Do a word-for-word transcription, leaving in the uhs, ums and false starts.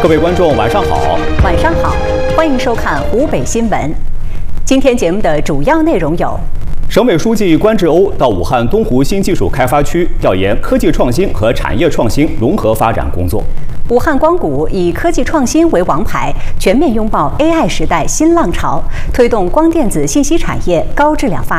各位观众，晚上好！ 晚上好，欢迎收看湖北新闻。今天节目的主要内容有： 省委书记关志欧到武汉东湖新技术开发区调研科技创新和产业创新融合发展工作。 武汉光谷以科技创新为王牌，全面拥抱 A I 时代新浪潮，推动光电子信息产业高质量发